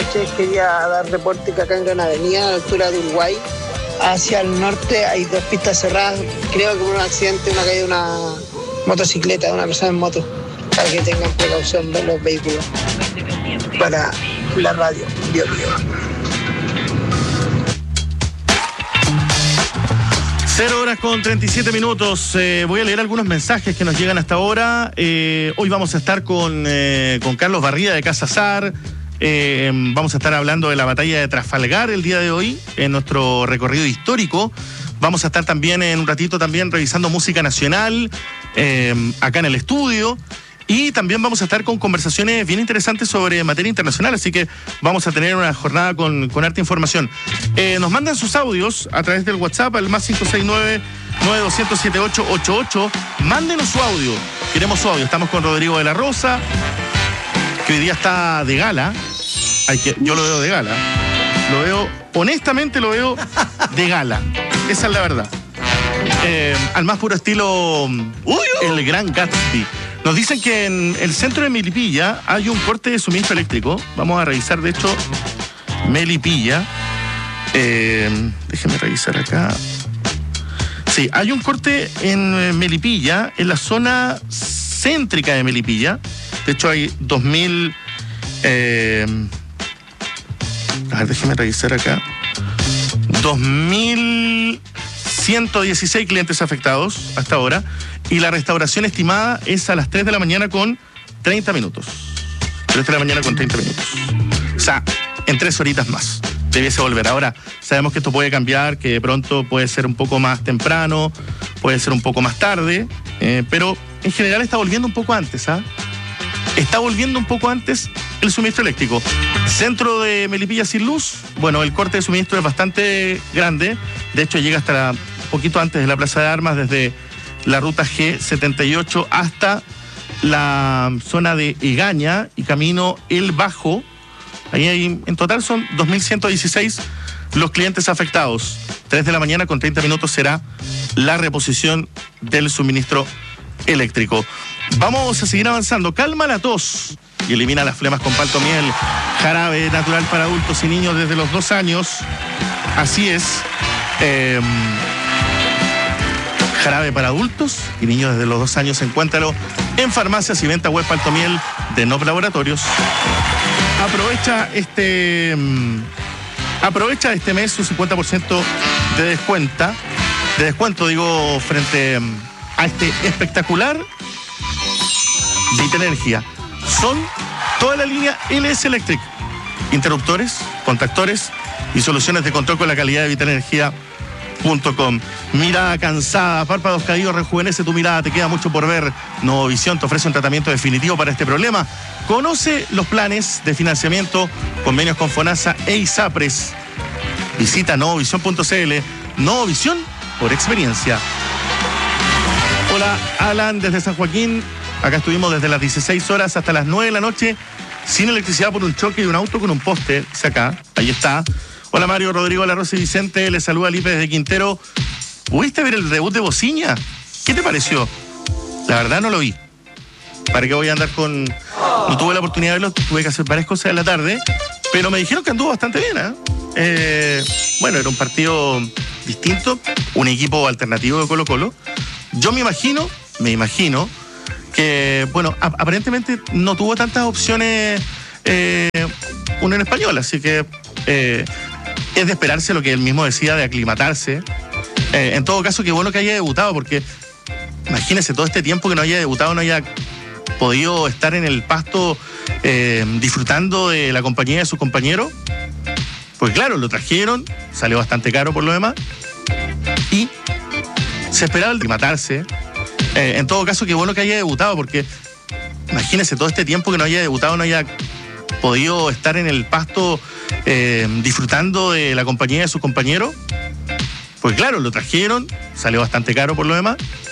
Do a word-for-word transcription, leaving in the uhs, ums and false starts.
noches. Quería dar reporte que acá en Gran Avenida, a la altura de Uruguay, hacia el norte hay dos pistas cerradas. Creo que por un accidente, una caída de una motocicleta, de una persona en moto, para que tengan precaución de los vehículos. Para la radio, Bio Bio. Cero horas con treinta y siete minutos. Eh, voy a leer algunos mensajes que nos llegan hasta ahora. Eh, hoy vamos a estar con, eh, con Carlos Barría de Casa Sar. Eh, vamos a estar hablando de la batalla de Trafalgar el día de hoy en nuestro recorrido histórico. Vamos a estar también en un ratito también revisando música nacional eh, acá en el estudio. Y también vamos a estar con conversaciones bien interesantes sobre materia internacional, así que vamos a tener una jornada con, con harta información. Eh, nos mandan sus audios a través del WhatsApp al más cinco seis nueve, nueve dos cero, siete ocho ocho ocho. Mándenos su audio, queremos su audio. Estamos con Rodrigo de la Rosa, que hoy día está de gala. Hay que, yo lo veo de gala. Lo veo, honestamente lo veo de gala. Esa es la verdad. Eh, al más puro estilo, uy, el Gran Gatsby. Nos dicen que en el centro de Melipilla hay un corte de suministro eléctrico. Vamos a revisar, de hecho, Melipilla. Eh, déjenme revisar acá. Sí, hay un corte en Melipilla, en la zona céntrica de Melipilla. De hecho, hay dos mil... Eh, a ver, déjenme revisar acá. dos mil ciento dieciséis clientes afectados hasta ahora. Y la restauración estimada es a las tres de la mañana con treinta minutos. tres de la mañana con treinta minutos. O sea, en tres horitas más debiese volver. Ahora, sabemos que esto puede cambiar, que de pronto puede ser un poco más temprano, puede ser un poco más tarde, eh, pero en general está volviendo un poco antes, ¿ah? Está volviendo un poco antes el suministro eléctrico. Centro de Melipilla sin luz. Bueno, el corte de suministro es bastante grande. De hecho, llega hasta la, un poquito antes de la Plaza de Armas, desde la ruta G setenta y ocho hasta la zona de Egaña y camino El Bajo. Ahí hay, en total son dos mil ciento dieciséis los clientes afectados. tres de la mañana con treinta minutos será la reposición del suministro eléctrico. Vamos a seguir avanzando. Calma la tos y elimina las flemas con palto miel. Jarabe natural para adultos y niños desde los dos años. Así es. Eh, Jarabe para adultos y niños desde los dos años. Encuéntralo en farmacias y venta web Palto Miel de N O P Laboratorios. Aprovecha este aprovecha este mes su cincuenta por ciento de descuento, de descuento digo, frente a este espectacular Vitenergia. Son toda la línea L S Electric, interruptores, contactores y soluciones de control con la calidad de Vitenergia punto com. Mirada cansada, párpados caídos, rejuvenece tu mirada, te queda mucho por ver. Novovisión te ofrece un tratamiento definitivo para este problema. Conoce los planes de financiamiento, convenios con FONASA e ISAPRES. Visita novovisión punto c l. Novovisión por experiencia. Hola, Alan, desde San Joaquín. Acá estuvimos desde las dieciséis horas hasta las nueve de la noche sin electricidad por un choque de un auto con un poste. Dice acá, ahí está. Hola Mario, Rodrigo de la Rosa y Vicente, les saluda Lipe desde Quintero. ¿Pudiste ver el debut de Bociña? ¿Qué te pareció? La verdad no lo vi. ¿Para qué voy a andar con...? No tuve la oportunidad de verlo, tuve que hacer varias cosas en la tarde, pero me dijeron que anduvo bastante bien, ¿eh? Eh, bueno, era un partido distinto, un equipo alternativo de Colo-Colo. Yo me imagino, me imagino, que, bueno, a- aparentemente no tuvo tantas opciones eh, Unión Española, así que... Eh, es de esperarse lo que él mismo decía, de aclimatarse. Eh, en todo caso, qué bueno que haya debutado, porque imagínese todo este tiempo que no haya debutado, no haya podido estar en el pasto eh, disfrutando de la compañía de sus compañeros. Pues claro, lo trajeron, salió bastante caro por lo demás, y se esperaba el aclimatarse. Eh, en todo caso, qué bueno que haya debutado, porque imagínese todo este tiempo que no haya debutado, no haya podido estar en el pasto eh, disfrutando de la compañía de sus compañeros. Pues claro, lo trajeron, salió bastante caro por lo demás,